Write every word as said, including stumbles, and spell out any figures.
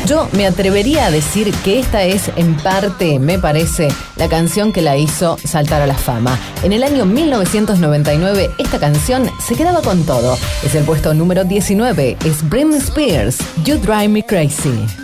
Yo me atrevería a decir que esta es, en parte, me parece, la canción que la hizo saltar a la fama. En el año mil novecientos noventa y nueve, esta canción se quedaba con todo. Es el puesto número diecinueve, es Britney Spears, You Drive Me Crazy.